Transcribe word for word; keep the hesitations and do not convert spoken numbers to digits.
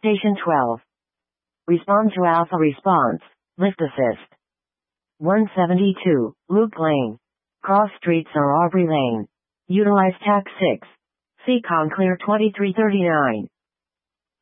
Station twelve. Respond to Alpha response. Lift assist. one seventy-two, Loop Lane. Cross streets or Aubrey Lane. Utilize tack six. Seacon clear twenty-three thirty-nine.